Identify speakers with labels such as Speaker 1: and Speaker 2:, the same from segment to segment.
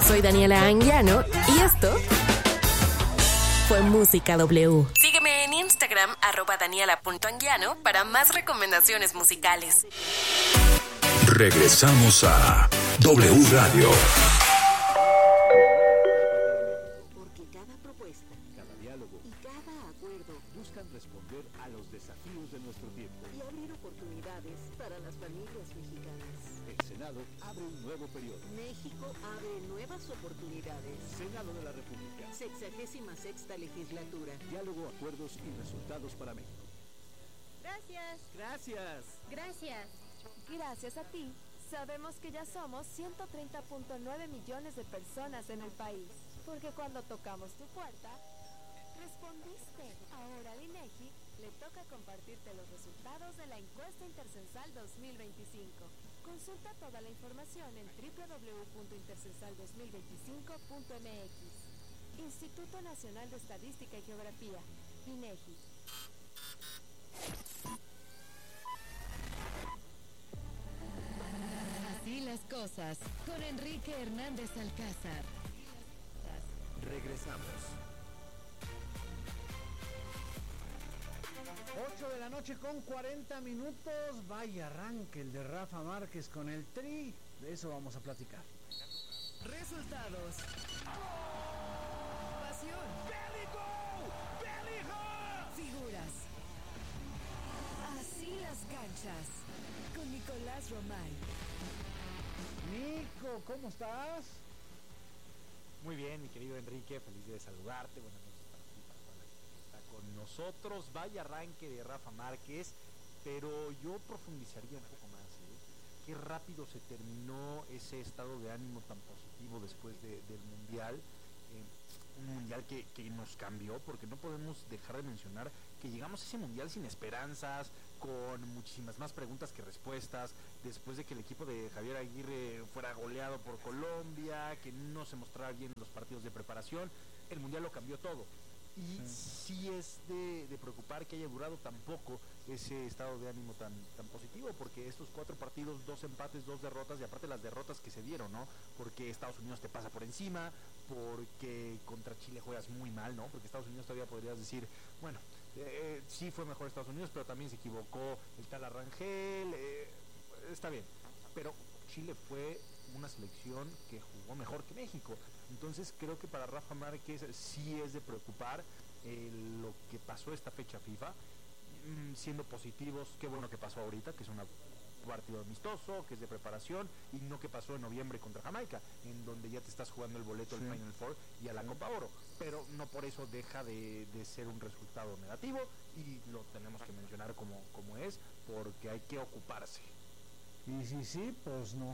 Speaker 1: Soy Daniela Anguiano y esto fue Música W. Sígueme en Instagram, @daniela.anguiano, para más recomendaciones musicales.
Speaker 2: Regresamos a W Radio.
Speaker 3: Porque cada propuesta,
Speaker 4: cada diálogo
Speaker 3: y cada acuerdo
Speaker 4: buscan responder a los desafíos de nuestro tiempo.
Speaker 3: y abrir oportunidades para las familias mexicanas.
Speaker 4: El Senado abre un nuevo periodo.
Speaker 3: México abre nuevas oportunidades.
Speaker 4: Senado de la República.
Speaker 3: 66ª legislatura.
Speaker 4: Diálogo, acuerdos y resultados para México.
Speaker 5: Gracias.
Speaker 4: Gracias.
Speaker 5: Gracias.
Speaker 6: Gracias a ti, sabemos que ya somos 130.9 millones de personas en el país. Porque cuando tocamos tu puerta, respondiste. Ahora al INEGI le toca compartirte los resultados de la encuesta intercensal 2025. Consulta toda la información en www.intercensal2025.mx. Instituto Nacional de Estadística y Geografía, INEGI.
Speaker 7: Así las cosas, con Enrique Hernández Alcázar.
Speaker 4: Regresamos.
Speaker 8: 8 de la noche con 40 minutos. Vaya arranque el de Rafa Márquez con el Tri. De eso vamos a platicar.
Speaker 7: Resultados. Pasión. Figuras. Así las canchas. Con Nicolás Romay.
Speaker 8: Nico, ¿cómo estás?
Speaker 9: Muy bien, mi querido Enrique, feliz de saludarte. Buenas noches para ti, para toda la gente que está con nosotros. Vaya arranque de Rafa Márquez, pero yo profundizaría un poco más. Qué rápido se terminó ese estado de ánimo tan positivo después del Mundial. Un Mundial que nos cambió, porque no podemos dejar de mencionar que llegamos a ese Mundial sin esperanzas, con muchísimas más preguntas que respuestas, después de que el equipo de Javier Aguirre fuera goleado por Colombia, que no se mostrara bien en los partidos de preparación. El Mundial lo cambió todo. Y sí es de preocupar que haya durado tan poco ese estado de ánimo tan positivo, porque estos 4 partidos, 2 empates, 2 derrotas, y aparte las derrotas que se dieron, ¿no? Porque Estados Unidos te pasa por encima, porque contra Chile juegas muy mal, ¿no? Porque Estados Unidos todavía podrías decir, bueno, sí fue mejor Estados Unidos, pero también se equivocó el tal Arrangel, está bien, pero Chile fue una selección que jugó mejor que México. Entonces creo que para Rafa Márquez sí es de preocupar lo que pasó esta fecha FIFA, siendo positivos. Qué bueno que pasó ahorita, que es un partido amistoso, que es de preparación, y no que pasó en noviembre contra Jamaica, en donde ya te estás jugando el boleto al Final Four y a la Copa Oro, pero no por eso deja de ser un resultado negativo, y lo tenemos que mencionar como es, porque hay que ocuparse.
Speaker 8: Y sí, pues no.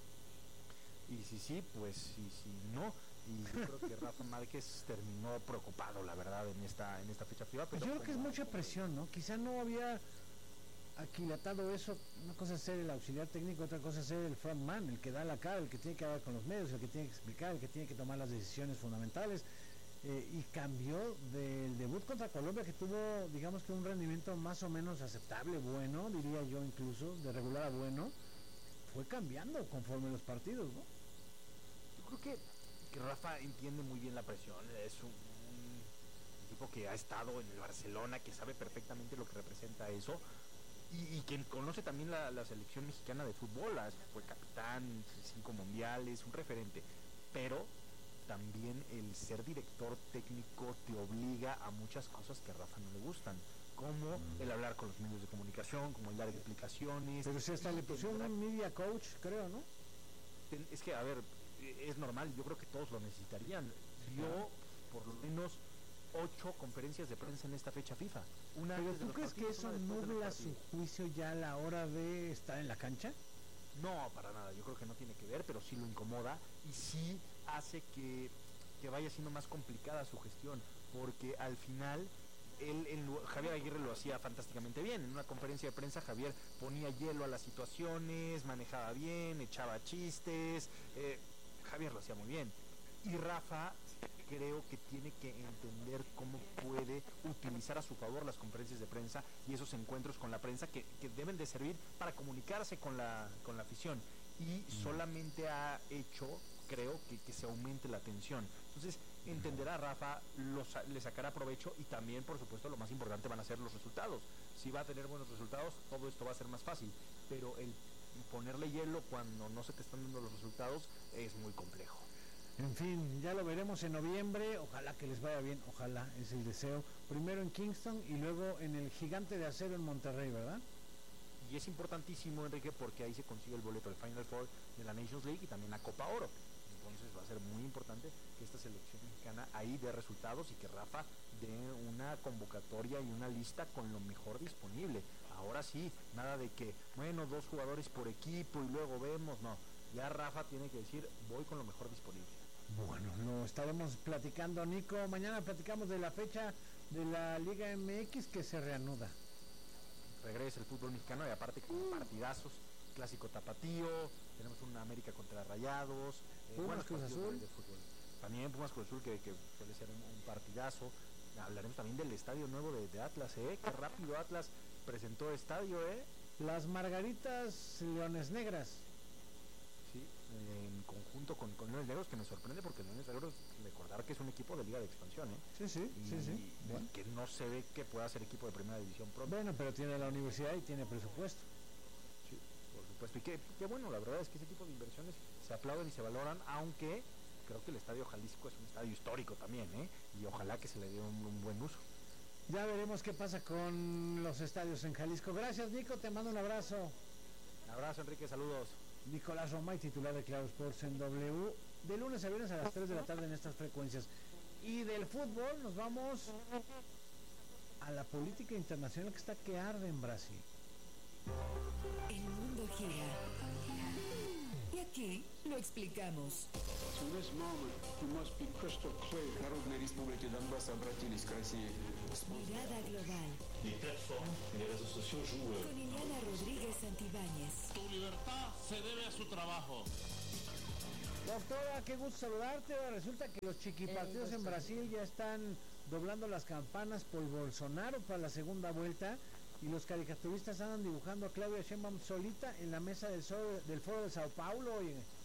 Speaker 9: Y sí, pues sí, no. Y yo creo que Rafa Márquez terminó preocupado, la verdad, en esta fecha FIFA. Pero
Speaker 8: yo creo que es mucha presión, ¿no? Quizá no había aquilatado eso. Una cosa es ser el auxiliar técnico, otra cosa es ser el frontman, el que da la cara, el que tiene que hablar con los medios, el que tiene que explicar, el que tiene que tomar las decisiones fundamentales. Y cambió del debut contra Colombia, que tuvo, digamos que un rendimiento más o menos aceptable, bueno, diría yo incluso, de regular a bueno. Fue cambiando conforme los partidos, ¿no?
Speaker 9: Yo creo que Rafa entiende muy bien la presión. Es un tipo que ha estado en el Barcelona, que sabe perfectamente lo que representa eso, y que conoce también la selección mexicana de fútbol. Fue capitán, 5 mundiales, un referente. Pero también el ser director técnico te obliga a muchas cosas que a Rafa no le gustan, como el hablar con los medios de comunicación, como el dar explicaciones.
Speaker 8: Pero si hasta le pusieron un media coach, creo, ¿no?
Speaker 9: Es que, a ver, es normal, yo creo que todos lo necesitarían. Dio por lo menos 8 conferencias de prensa en esta fecha FIFA.
Speaker 8: ¿Pero tú crees que eso nubla su juicio ya a la hora de estar en la cancha?
Speaker 9: No, para nada, yo creo que no tiene que ver, pero sí lo incomoda, y sí hace que vaya siendo más complicada su gestión, porque al final Javier Aguirre lo hacía fantásticamente bien. En una conferencia de prensa Javier ponía hielo a las situaciones, manejaba bien, echaba chistes, Javier lo hacía muy bien. Y Rafa creo que tiene que entender cómo puede utilizar a su favor las conferencias de prensa y esos encuentros con la prensa que deben de servir para comunicarse con la afición. Y solamente ha hecho creo que se aumente la tensión. Entonces, entenderá Rafa, le sacará provecho, y también, por supuesto, lo más importante van a ser los resultados. Si va a tener buenos resultados, todo esto va a ser más fácil, pero el ponerle hielo cuando no se te están dando los resultados es muy complejo.
Speaker 8: En fin, ya lo veremos en noviembre, ojalá que les vaya bien, ojalá, es el deseo. Primero en Kingston y luego en el Gigante de Acero en Monterrey, ¿verdad?
Speaker 9: Y es importantísimo, Enrique, porque ahí se consigue el boleto del Final Four de la Nations League y también la Copa Oro. Entonces va a ser muy importante que esta selección mexicana ahí dé resultados y que Rafa dé una convocatoria y una lista con lo mejor disponible. Ahora sí, nada de que, bueno, 2 jugadores por equipo y luego vemos, no. Ya Rafa tiene que decir, voy con lo mejor disponible.
Speaker 8: Bueno, lo estaremos platicando, Nico. Mañana platicamos de la fecha de la Liga MX que se reanuda.
Speaker 9: Regresa el fútbol mexicano y aparte con partidazos, clásico tapatío, tenemos una América contra Rayados,
Speaker 8: Pumas Cruz Azul.
Speaker 9: De fútbol. También Pumas Cruz Azul que suele ser un partidazo. Hablaremos también del estadio nuevo de Atlas, qué rápido Atlas presentó estadio,
Speaker 8: Las Margaritas Leones Negras.
Speaker 9: Sí, en conjunto con Leones Negros, que me sorprende porque Leones Negros, recordar que es un equipo de liga de expansión,
Speaker 8: Sí.
Speaker 9: Bueno. Que no se ve que pueda ser equipo de primera división pronto.
Speaker 8: Bueno, pero tiene la universidad y tiene presupuesto.
Speaker 9: Sí, por supuesto. Y qué bueno, la verdad es que ese tipo de inversiones se aplauden y se valoran, aunque creo que el Estadio Jalisco es un estadio histórico también, y ojalá que se le dé un buen uso.
Speaker 8: Ya veremos qué pasa con los estadios en Jalisco. Gracias, Nico, te mando un abrazo.
Speaker 9: Un abrazo, Enrique, saludos.
Speaker 8: Nicolás Romay, titular de Claro Sports en W, de lunes a viernes a las 3 de la tarde en estas frecuencias. Y del fútbol nos vamos a la política internacional que está que arde en Brasil.
Speaker 7: El mundo gira. Y aquí lo explicamos. Mirada global. Con Ileana Rodríguez Santibáñez.
Speaker 10: Tu libertad se debe a su trabajo.
Speaker 8: Doctora, qué gusto saludarte. Resulta que los chiquipartidos en Brasil ya están doblando las campanas por Bolsonaro para la segunda vuelta, y los caricaturistas andan dibujando a Claudia Sheinbaum solita en la mesa del Foro de Sao Paulo.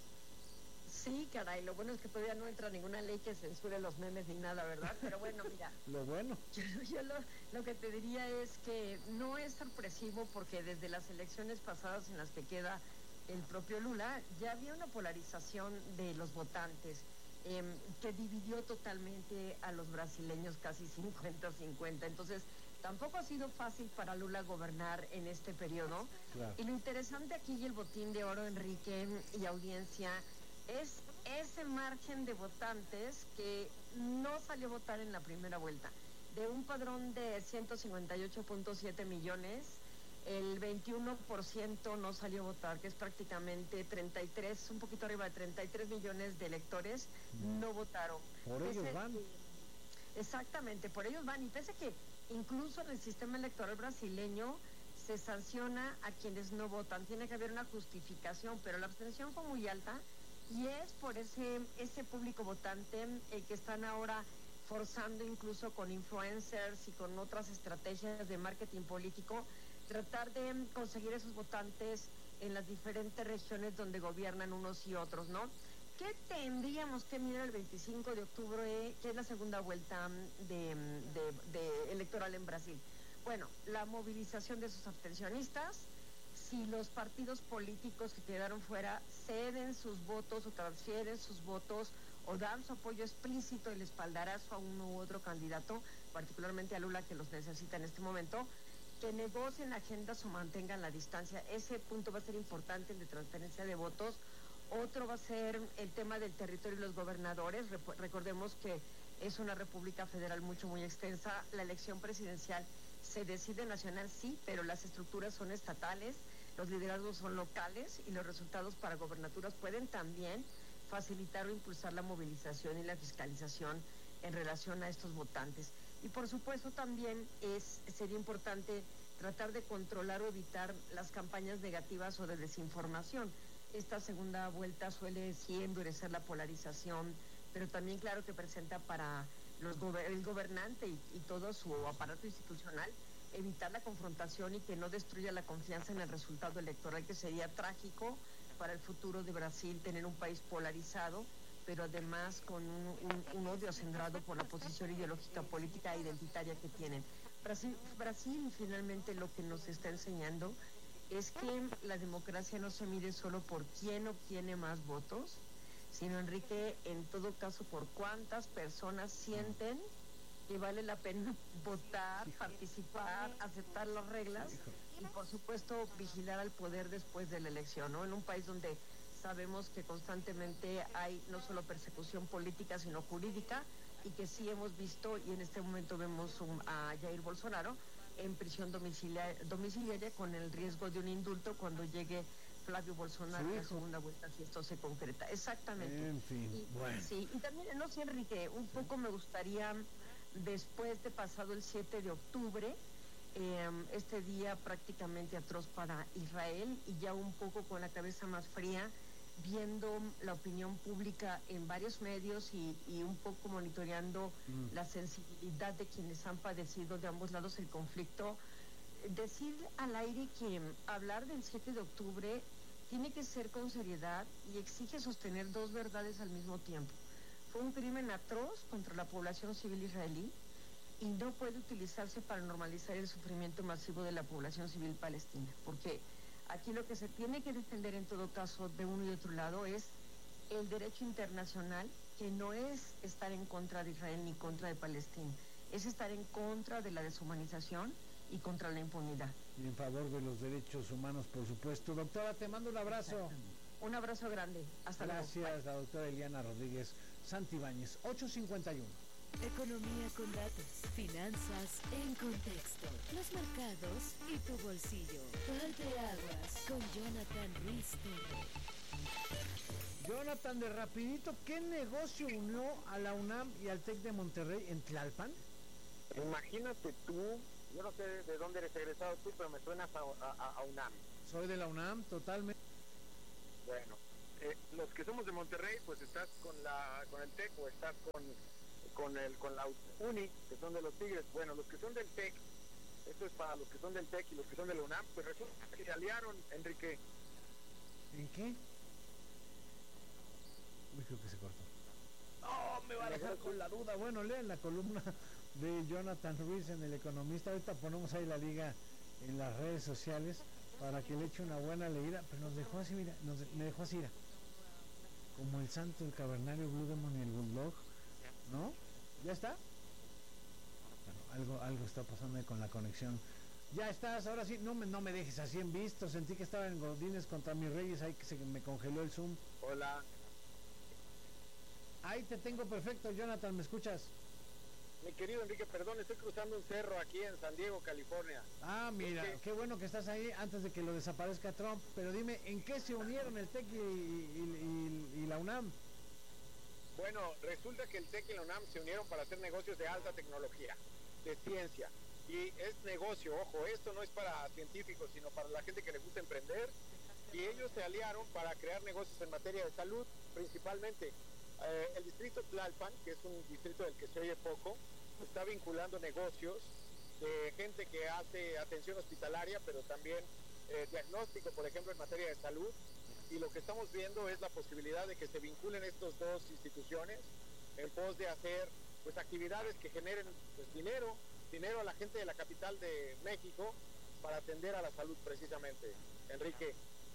Speaker 11: Sí, caray, lo bueno es que todavía no entra ninguna ley que censure los memes ni nada, ¿verdad? Pero bueno, mira.
Speaker 8: Lo bueno.
Speaker 11: Yo lo que te diría es que no es sorpresivo, porque desde las elecciones pasadas en las que queda el propio Lula, ya había una polarización de los votantes que dividió totalmente a los brasileños casi 50-50. Entonces, tampoco ha sido fácil para Lula gobernar en este periodo.
Speaker 8: Claro.
Speaker 11: Y lo interesante aquí, y el botín de oro, Enrique y audiencia, es ese margen de votantes que no salió a votar en la primera vuelta. De un padrón de 158.7 millones, el 21% no salió a votar, que es prácticamente 33, un poquito arriba de 33 millones de electores no votaron.
Speaker 8: Por ellos van.
Speaker 11: Exactamente, por ellos van. Y pese que incluso en el sistema electoral brasileño se sanciona a quienes no votan, tiene que haber una justificación, pero la abstención fue muy alta, y es por ese público votante que están ahora forzando, incluso con influencers y con otras estrategias de marketing político, tratar de conseguir esos votantes en las diferentes regiones donde gobiernan unos y otros, ¿no? ¿Qué tendríamos que mirar el 25 de octubre, que es la segunda vuelta de electoral en Brasil? Bueno, la movilización de sus abstencionistas, si los partidos políticos que quedaron fuera ceden sus votos o transfieren sus votos o dan su apoyo explícito, el espaldarazo a uno u otro candidato, particularmente a Lula, que los necesita en este momento, que negocien agendas o mantengan la distancia. Ese punto va a ser importante, el de transferencia de votos. Otro va a ser el tema del territorio y los gobernadores. Recordemos que es una república federal muy extensa. La elección presidencial se decide nacional, sí, pero las estructuras son estatales, los liderazgos son locales, y los resultados para gobernaturas pueden también facilitar o impulsar la movilización y la fiscalización en relación a estos votantes. Y por supuesto también sería importante tratar de controlar o evitar las campañas negativas o de desinformación. Esta segunda vuelta suele sí endurecer la polarización, pero también claro que presenta para el gobernante y todo su aparato institucional evitar la confrontación y que no destruya la confianza en el resultado electoral, que sería trágico para el futuro de Brasil tener un país polarizado, pero además con un odio sembrado por la posición ideológica, política e identitaria que tienen. Brasil finalmente lo que nos está enseñando es que la democracia no se mide solo por quién obtiene más votos, sino, Enrique, en todo caso por cuántas personas sienten que vale la pena votar, participar, aceptar las reglas y, por supuesto, vigilar al poder después de la elección, ¿no? En un país donde sabemos que constantemente hay no solo persecución política, sino jurídica, y que sí hemos visto, y en este momento vemos a Jair Bolsonaro en prisión domiciliaria con el riesgo de un indulto cuando llegue Flavio Bolsonaro a la segunda vuelta, si esto se concreta. Exactamente.
Speaker 8: En fin, bueno.
Speaker 11: Sí, y también, no sé, Enrique, un poco me gustaría, después de pasado el 7 de octubre, este día prácticamente atroz para Israel, y ya un poco con la cabeza más fría, viendo la opinión pública en varios medios y un poco monitoreando la sensibilidad de quienes han padecido de ambos lados el conflicto, decir al aire que hablar del 7 de octubre tiene que ser con seriedad y exige sostener dos verdades al mismo tiempo. Fue un crimen atroz contra la población civil israelí y no puede utilizarse para normalizar el sufrimiento masivo de la población civil palestina, porque aquí lo que se tiene que defender en todo caso de uno y otro lado es el derecho internacional, que no es estar en contra de Israel ni contra de Palestina, es estar en contra de la deshumanización y contra la impunidad.
Speaker 8: Y en favor de los derechos humanos, por supuesto. Doctora, te mando un abrazo.
Speaker 11: Un abrazo grande. Hasta luego.
Speaker 8: Gracias, la doctora Eliana Rodríguez Santibáñez. 8:51.
Speaker 7: Economía con datos, finanzas en contexto, los mercados y tu bolsillo. Parteaguas con Jonathan Ruiz Torres.
Speaker 8: Jonathan, de rapidito, ¿qué negocio unió a la UNAM y al TEC de Monterrey en Tlalpan?
Speaker 12: Imagínate tú, yo no sé de dónde eres egresado tú, pero me suenas a UNAM.
Speaker 8: Soy de la UNAM, totalmente.
Speaker 12: Bueno, los que somos de Monterrey, pues estás con el TEC o estás con la UNI, que son de los Tigres. Bueno, los que son del TEC, esto es para los que son del TEC y los que son de la UNAM, pues resulta que se aliaron, Enrique.
Speaker 8: ¿En qué? Uy, creo que se cortó. No, me va a dejar con la duda. Bueno, lean la columna de Jonathan Ruiz en El Economista. Ahorita ponemos ahí la liga en las redes sociales para que le eche una buena leída. Pero nos dejó así, mira, me dejó así, mira. Como el santo, el cavernario, Blue Demon y el Bulldog, ¿no? ¿Ya está? Bueno, algo está pasando ahí con la conexión. Ya estás, ahora sí, no me dejes así en visto. Sentí que estaba en Godines contra mis Reyes, ahí que se me congeló el Zoom.
Speaker 12: Hola.
Speaker 8: Ahí te tengo perfecto, Jonathan, ¿me escuchas?
Speaker 12: Mi querido Enrique, perdón, estoy cruzando un cerro aquí en San Diego, California.
Speaker 8: Ah, mira, qué bueno que estás ahí antes de que lo desaparezca Trump. Pero dime, ¿en qué se unieron el TEC y la UNAM?
Speaker 12: Bueno, resulta que el TEC y la UNAM se unieron para hacer negocios de alta tecnología, de ciencia. Y es negocio, ojo, esto no es para científicos, sino para la gente que le gusta emprender. Y ellos se aliaron para crear negocios en materia de salud, principalmente. El distrito Tlalpan, que es un distrito del que se oye poco, está vinculando negocios de gente que hace atención hospitalaria, pero también diagnóstico, por ejemplo, en materia de salud. Y lo que estamos viendo es la posibilidad de que se vinculen estas dos instituciones en pos de hacer pues actividades que generen pues, dinero a la gente de la capital de México para atender a la salud precisamente. Enrique.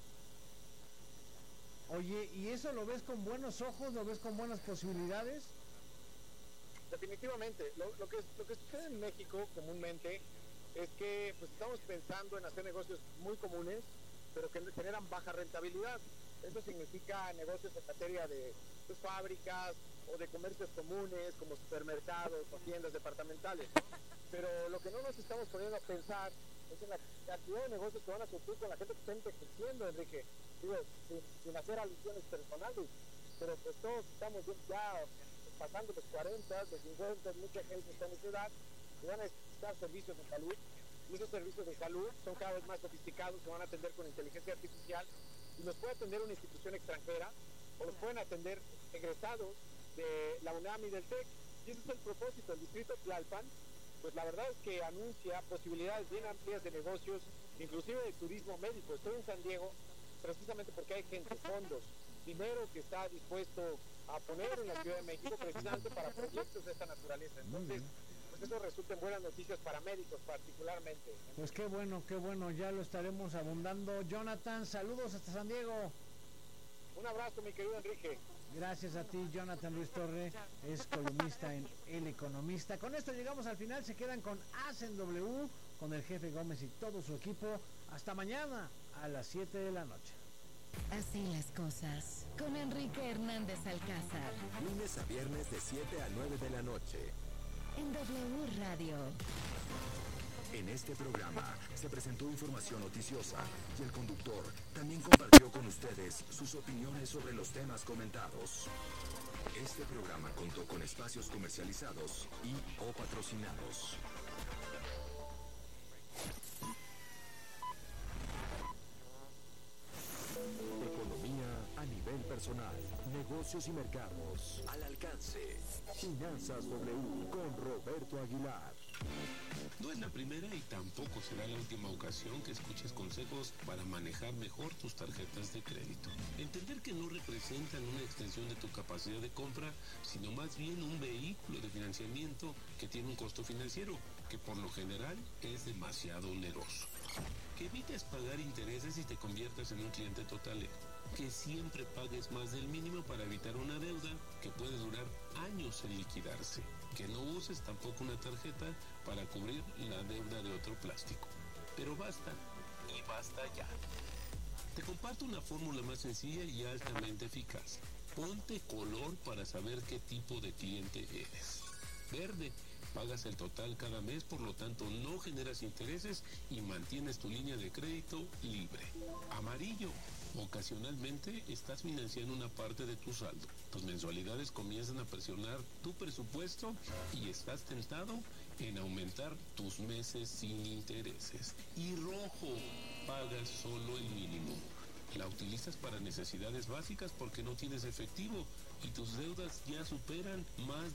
Speaker 8: Oye, ¿y eso lo ves con buenos ojos? ¿Lo ves con buenas posibilidades?
Speaker 12: Definitivamente. Lo que sucede en México comúnmente es que pues estamos pensando en hacer negocios muy comunes, pero que generan baja rentabilidad. Eso significa negocios en materia de pues, fábricas o de comercios comunes, como supermercados o tiendas departamentales. Pero lo que no nos estamos poniendo a pensar es en la cantidad de negocios que van a surgir con la gente que está envejeciendo, Enrique. Digo, sin hacer alusiones personales, pero pues todos estamos ya pasando los 40, los 50, mucha gente está en esa edad, y van a necesitar servicios de salud, y esos servicios de salud son cada vez más sofisticados, se van a atender con inteligencia artificial, y los puede atender una institución extranjera, o los pueden atender egresados de la UNAM y del TEC, y ese es el propósito. El distrito Tlalpan, pues la verdad es que anuncia posibilidades bien amplias de negocios, inclusive de turismo médico. Estoy en San Diego precisamente porque hay gente, fondos, dinero que está dispuesto a poner en la Ciudad de México precisamente para proyectos de esta naturaleza. Entonces, pues eso resulta en buenas noticias para médicos particularmente.
Speaker 8: Pues qué bueno, ya lo estaremos abundando. Jonathan, saludos hasta San Diego.
Speaker 12: Un abrazo, mi querido Enrique.
Speaker 8: Gracias a ti, Jonathan Ruiz Torre, es columnista en El Economista. Con esto llegamos al final, se quedan con Hacen W, con el jefe Gómez y todo su equipo. Hasta mañana a las 7 de la noche.
Speaker 7: Así las cosas, con Enrique Hernández Alcázar.
Speaker 2: Lunes a viernes de 7 a 9 de la noche.
Speaker 7: En W Radio.
Speaker 2: En este programa se presentó información noticiosa y el conductor también compartió con ustedes sus opiniones sobre los temas comentados. Este programa contó con espacios comercializados y o patrocinados. Economía a nivel personal, negocios y mercados al alcance. Finanzas W con Roberto Aguilar.
Speaker 13: No es la primera y tampoco será la última ocasión que escuches consejos para manejar mejor tus tarjetas de crédito. Entender que no representan una extensión de tu capacidad de compra, sino más bien un vehículo de financiamiento que tiene un costo financiero que por lo general es demasiado oneroso. Que evites pagar intereses y te conviertas en un cliente totalero. Que siempre pagues más del mínimo para evitar una deuda que puede durar años en liquidarse. Que no uses tampoco una tarjeta para cubrir la deuda de otro plástico. Pero basta, y basta ya. Te comparto una fórmula más sencilla y altamente eficaz. Ponte color para saber qué tipo de cliente eres. Verde, pagas el total cada mes, por lo tanto no generas intereses y mantienes tu línea de crédito libre. Amarillo, ocasionalmente estás financiando una parte de tu saldo. Tus mensualidades comienzan a presionar tu presupuesto y estás tentado en aumentar tus meses sin intereses. Y rojo, pagas solo el mínimo. La utilizas para necesidades básicas porque no tienes efectivo y tus deudas ya superan más